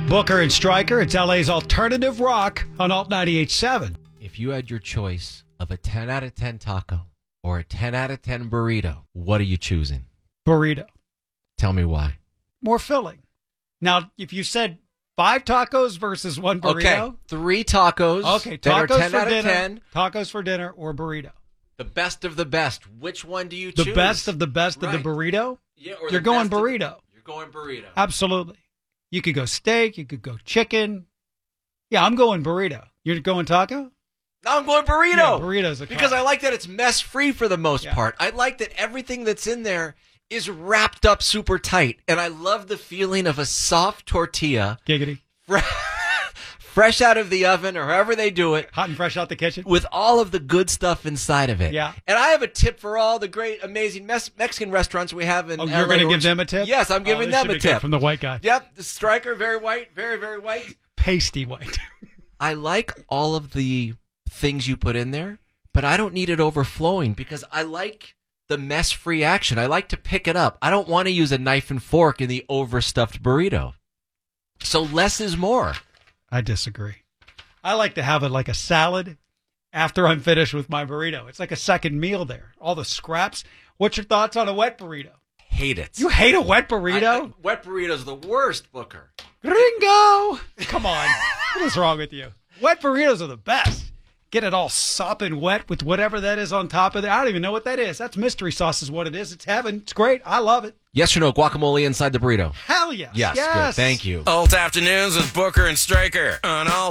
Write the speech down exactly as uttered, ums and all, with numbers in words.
Booker and Stryker, it's L A's alternative rock on Alt ninety-eight point seven. If you had your choice of a ten out of ten taco or a ten out of ten burrito, what are you choosing? Burrito. Tell me why. More filling. Now, if you said five tacos versus one burrito. Okay, three tacos. Okay, that are tacos ten for out dinner. of ten. Tacos for dinner or burrito. The best of the best. Which one do you The choose? best of the best Right. of the burrito? Yeah, or You're the going best of- burrito. You're going burrito. Absolutely. You could go steak. You could go chicken. Yeah, I'm going burrito. You're going taco? No, I'm going burrito. Yeah, burrito's a because I like that it's mess free for the most Yeah. part. I like that everything that's in there is wrapped up super tight, and I love the feeling of a soft tortilla, Giggity. fre- fresh out of the oven or however they do it, Hot and fresh out the kitchen. with all of the good stuff inside of it. Yeah. And I have a tip for all the great, amazing mes- Mexican restaurants we have in Oh, L A. you're going to give which- them a tip? Yes, I'm Oh, giving this them should a be good tip. from the white guy. Yep, the Stryker, very white, very, very white. Pasty white. I like all of the things you put in there, but I don't need it overflowing because I like the mess-free action. I like to pick it up. I don't want to use a knife and fork in the overstuffed burrito. So less is more. I disagree. I like to have it like a salad after I'm finished with my burrito. It's like a second meal there. All the scraps. What's your thoughts on a wet burrito? Hate it. You hate a wet burrito? I- I- wet burrito's the worst, Booker. Gringo! Come on. What is wrong with you? Wet burritos are the best. Get it all sopping wet with whatever that is on top of it. I don't even know what that is. That's mystery sauce is what it is. It's heaven. It's great. I love it. Yes or no, guacamole inside the burrito? Hell yes. Yes, yes. good. Thank you. Alt Afternoons with Booker and Stryker on Alt